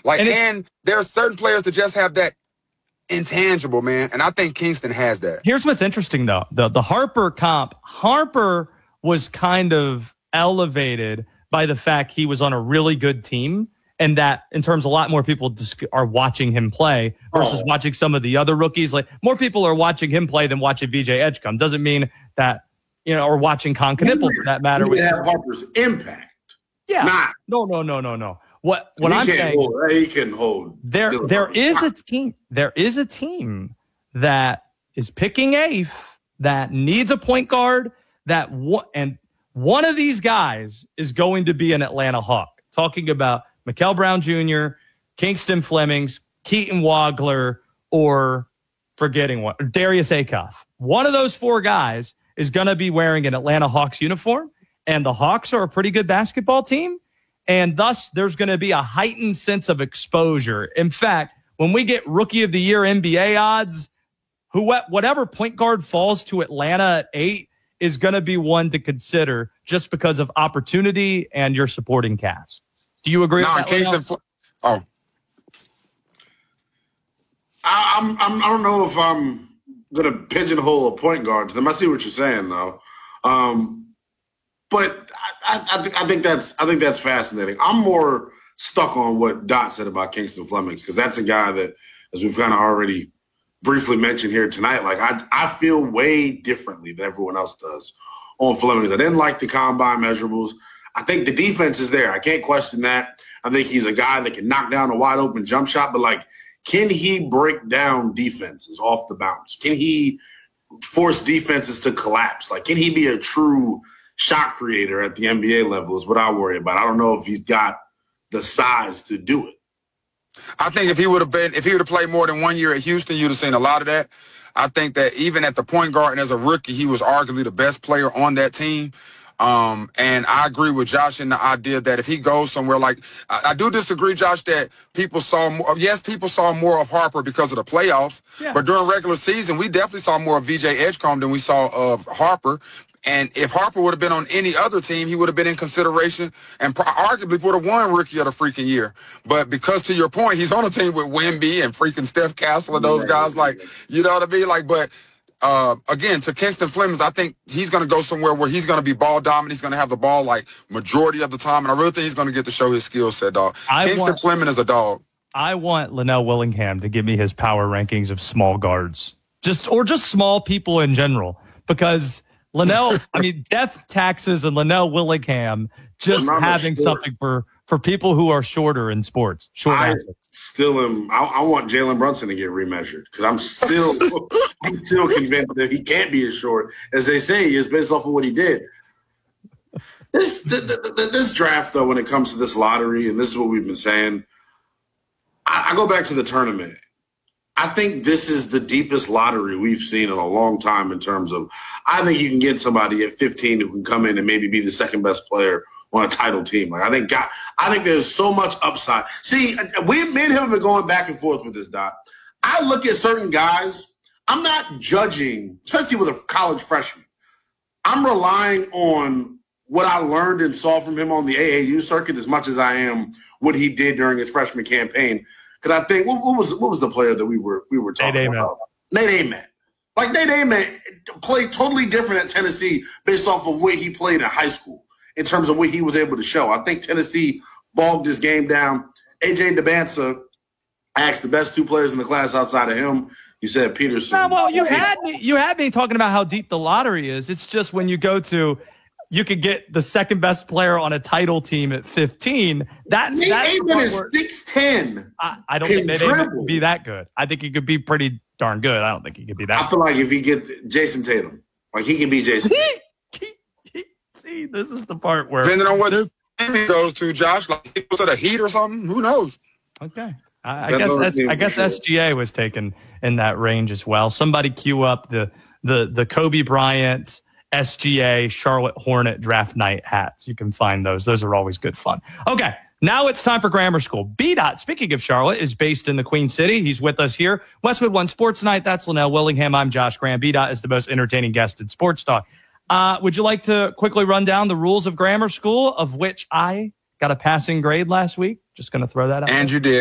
And there are certain players that just have that intangible, man. And I think Kingston has that. Here's what's interesting, though. The Harper comp, Harper was kind of elevated by the fact he was on a really good team, and that in terms a lot more people just are watching him play versus watching some of the other rookies. Like, more people are watching him play than watching VJ Edgecombe. Doesn't mean that, or watching Con Knipple for that matter. We have Harper's impact. Yeah. No. What I'm saying, he can hold. There is a team. There is a team that is picking eighth that needs a point guard. And one of these guys is going to be an Atlanta Hawk. Talking about Mikal Brown Jr., Kingston Flemings, Keaton Wagler, or Darius Akoff. One of those four guys is going to be wearing an Atlanta Hawks uniform, and the Hawks are a pretty good basketball team. And thus, there's going to be a heightened sense of exposure. In fact, when we get Rookie of the Year NBA odds, whatever point guard falls to Atlanta at 8 is going to be one to consider just because of opportunity and your supporting cast. Do you agree with that? Kingston. I don't know if I'm going to pigeonhole a point guard to them. I see what you're saying, though. But I think that's fascinating. I'm more stuck on what Dot said about Kingston Flemings, because that's a guy that, as we've kind of already briefly mentioned here tonight, like I feel way differently than everyone else does on Flemings. I didn't like the combine measurables. I think the defense is there. I can't question that. I think he's a guy that can knock down a wide open jump shot, but like, can he break down defenses off the bounce? Can he force defenses to collapse? Like, can he be a true shot creator at the NBA level is what I worry about. I don't know if he's got the size to do it. I think if he would have played more than 1 year at Houston, you'd have seen a lot of that. I think that even at the point guard and as a rookie, he was arguably the best player on that team. And I agree with Josh in the idea that if he goes somewhere like, I do disagree, Josh, that people saw more of Harper because of the playoffs. Yeah. But during regular season, we definitely saw more of VJ Edgecombe than we saw of Harper. And if Harper would have been on any other team, he would have been in consideration and arguably would have won Rookie of the freaking year. But because, to your point, he's on a team with Wemby and freaking Steph Castle and those guys, like, you know what I mean? Like, but again, to Kingston Flemings, I think he's going to go somewhere where he's going to be ball dominant. He's going to have the ball like majority of the time, and I really think he's going to get to show his skill set, dog. Kingston Fleming is a dog. I want Linnell Willingham to give me his power rankings of small guards, just small people in general, because Linnell, death taxes and Linnell Willingham just having something for people who are shorter in sports. I want Jalen Brunson to get remeasured, because I'm still convinced that he can't be as short as they say he is based off of what he did. This draft, though, when it comes to this lottery, and this is what we've been saying, I go back to the tournament. I think this is the deepest lottery we've seen in a long time in terms of, I think you can get somebody at 15 who can come in and maybe be the second best player on a title team. Like, I think there's so much upside. See, me and him have been going back and forth with this, Doc. I look at certain guys, I'm not judging, especially with a college freshman. I'm relying on what I learned and saw from him on the AAU circuit as much as I am what he did during his freshman campaign. Because I think, what was the player that we were talking about? Nate Ament. Like, Nate Ament played totally different at Tennessee based off of what he played in high school in terms of what he was able to show. I think Tennessee bogged his game down. A.J. DeBansa asked the best two players in the class outside of him. He said Peterson. No, well, you had me talking about how deep the lottery is. It's just when you go to – you could get the second best player on a title team at 15. Nate Ament is 6'10". I don't think Nate Ament could be that good. I think he could be pretty darn good. I don't think he could be that good. I feel like if he gets Jason Tatum, like he can be Jason Tatum. See, this is the part where... Depending on what team he goes to, Josh, like he goes to the Heat or something, who knows? Okay. I guess SGA was taken in that range as well. Somebody queue up the Kobe Bryant... SGA Charlotte Hornet draft night hats. You can find those. Those are always good fun. Okay, now it's time for Grammar School. B-Dot, speaking of Charlotte, is based in the Queen City. He's with us here. Westwood One Sports Night. That's Linnell Willingham. I'm Josh Graham. B-Dot is the most entertaining guest in sports talk. Would you like to quickly run down the rules of Grammar School, of which I got a passing grade last week? Just going to throw that out. And you did.